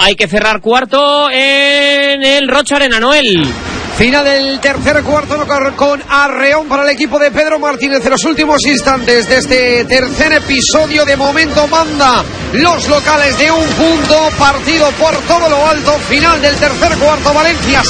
Hay que cerrar cuarto en el Rocha Arena, Noel. Final del tercer cuarto con arreón para el equipo de Pedro Martínez. En los últimos instantes de este tercer episodio, de momento manda los locales de un punto, partido por todo lo alto. Final del tercer cuarto, Valencia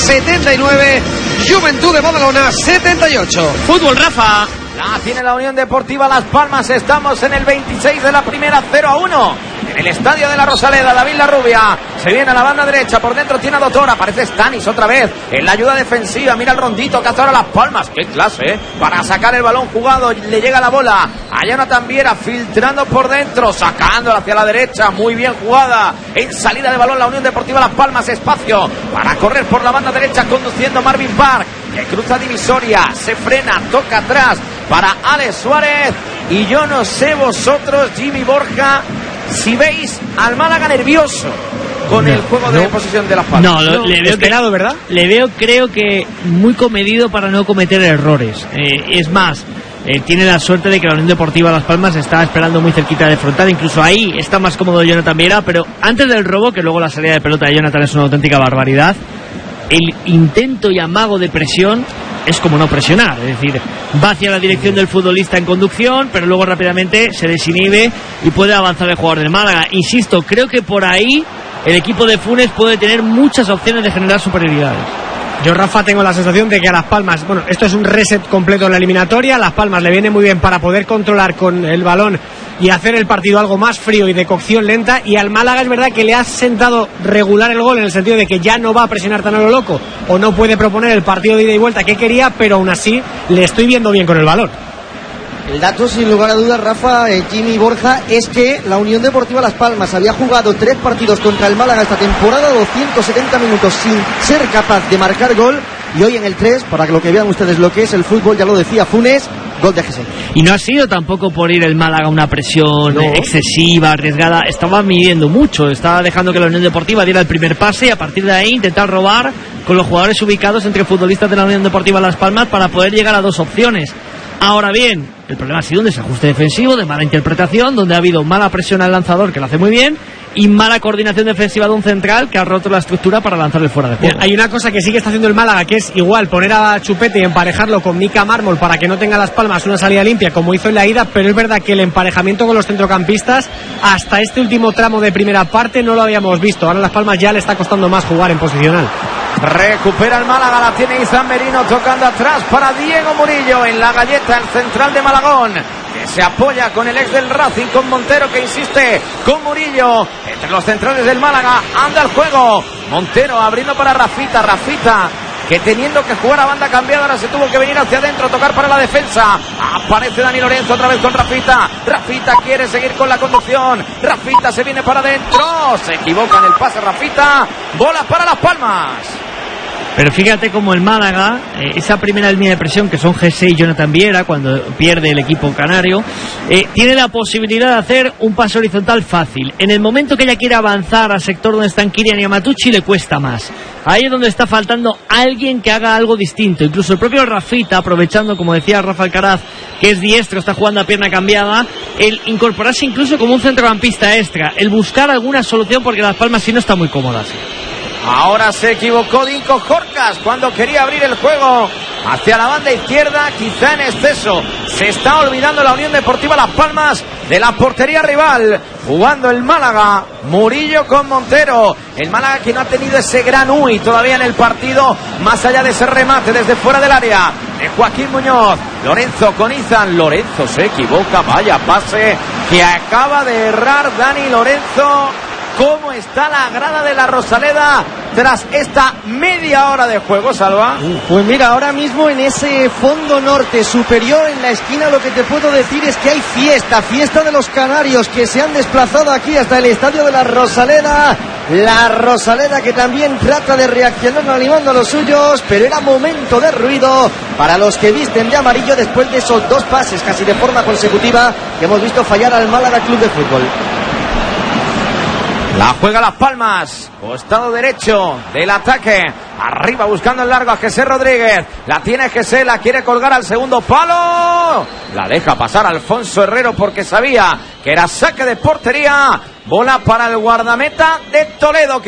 79, Juventud de Badalona 78. Fútbol, Rafa. La tiene la Unión Deportiva Las Palmas. Estamos en el 26 de la primera, 0-1. En el estadio de la Rosaleda, David Larrubia se viene a la banda derecha, por dentro tiene a Doctor, aparece Stanis otra vez en la ayuda defensiva, mira el rondito que hace ahora Las Palmas, qué clase, para sacar el balón jugado, le llega la bola a Jonathan Viera, filtrando por dentro, sacándola hacia la derecha, muy bien jugada, en salida de balón la Unión Deportiva Las Palmas, espacio para correr por la banda derecha, conduciendo Marvin Park, que cruza divisoria, se frena, toca atrás para Alex Suárez, y yo no sé vosotros, Jimmy Borja, si veis al Málaga nervioso con el juego de posesión de Las Palmas. Le veo esperado, ¿verdad? Le veo, creo que muy comedido para no cometer errores. Es más, tiene la suerte de que la Unión Deportiva Las Palmas está esperando muy cerquita de frontal. Incluso ahí está más cómodo Jonathan Viera, pero antes del robo, que luego la salida de pelota de Jonathan es una auténtica barbaridad, el intento y amago de presión es como no presionar, es decir, va hacia la dirección del futbolista en conducción, pero luego rápidamente se desinhibe y puede avanzar el jugador del Málaga. Insisto, creo que por ahí el equipo de Funes puede tener muchas opciones de generar superioridades. Yo, Rafa, tengo la sensación de que a Las Palmas, bueno, esto es un reset completo en la eliminatoria, a Las Palmas le viene muy bien para poder controlar con el balón y hacer el partido algo más frío y de cocción lenta, y al Málaga es verdad que le ha sentado regular el gol en el sentido de que ya no va a presionar tan a lo loco o no puede proponer el partido de ida y vuelta que quería, pero aún así le estoy viendo bien con el balón. El dato, sin lugar a dudas, Rafa, Jimmy Borja, es que la Unión Deportiva Las Palmas había jugado 3 partidos contra el Málaga esta temporada, 270 minutos sin ser capaz de marcar gol, y hoy en el 3, para que lo que vean ustedes lo que es el fútbol, ya lo decía Funes, gol de Gese. Y no ha sido tampoco por ir el Málaga a una presión excesiva, arriesgada, estaba midiendo mucho, estaba dejando que la Unión Deportiva diera el primer pase y a partir de ahí intentar robar con los jugadores ubicados entre futbolistas de la Unión Deportiva Las Palmas para poder llegar a 2 opciones. Ahora bien, el problema ha sido un desajuste defensivo, de mala interpretación, donde ha habido mala presión al lanzador, que lo hace muy bien, y mala coordinación defensiva de un central que ha roto la estructura para lanzarle fuera de juego. Hay una cosa que sí que está haciendo el Málaga, que es igual poner a Chupete y emparejarlo con Mika Mármol para que no tenga Las Palmas una salida limpia como hizo en la ida, pero es verdad que el emparejamiento con los centrocampistas hasta este último tramo de primera parte no lo habíamos visto. Ahora Las Palmas ya le está costando más jugar en posicional. Recupera el Málaga, la tiene Izan Merino tocando atrás para Diego Murillo en la galleta, el central de Malagón, que se apoya con el ex del Racing, con Montero, que insiste con Murillo. Entre los centrales del Málaga anda el juego. Montero abriendo para Rafita, que teniendo que jugar a banda cambiada ahora se tuvo que venir hacia adentro, tocar para la defensa. Aparece Dani Lorenzo otra vez con Rafita quiere seguir con la conducción, Rafita se viene para adentro, se equivoca en el pase Rafita, bola para Las Palmas. Pero fíjate como el Málaga, esa primera línea de presión que son Gese y Jonathan Viera, cuando pierde el equipo canario, tiene la posibilidad de hacer un pase horizontal fácil. En el momento que ella quiere avanzar al sector donde están Kirian y Amatucci, le cuesta más. Ahí es donde está faltando alguien que haga algo distinto. Incluso el propio Rafita, aprovechando, como decía Rafa Alcaraz, que es diestro, está jugando a pierna cambiada, el incorporarse incluso como un centrocampista extra, el buscar alguna solución, porque Las Palmas sí no está muy cómoda. Ahora se equivocó Dinko Jorcas cuando quería abrir el juego hacia la banda izquierda, quizá en exceso. Se está olvidando la Unión Deportiva Las Palmas de la portería rival. Jugando el Málaga, Murillo con Montero. El Málaga que no ha tenido ese gran UI todavía en el partido, más allá de ese remate desde fuera del área de Joaquín Muñoz. Lorenzo con Izan. Lorenzo se equivoca, vaya pase que acaba de errar Dani Lorenzo. ¿Cómo está la grada de la Rosaleda tras esta media hora de juego, Salva? Pues mira, ahora mismo en ese fondo norte superior en la esquina lo que te puedo decir es que hay fiesta de los canarios que se han desplazado aquí hasta el estadio de la Rosaleda. La Rosaleda que también trata de reaccionar animando a los suyos, pero era momento de ruido para los que visten de amarillo después de esos 2 pases casi de forma consecutiva que hemos visto fallar al Málaga Club de Fútbol. La juega Las Palmas, costado derecho del ataque, arriba buscando el largo a José Rodríguez, la tiene José, la quiere colgar al segundo palo, la deja pasar Alfonso Herrero porque sabía que era saque de portería, bola para el guardameta de Toledo que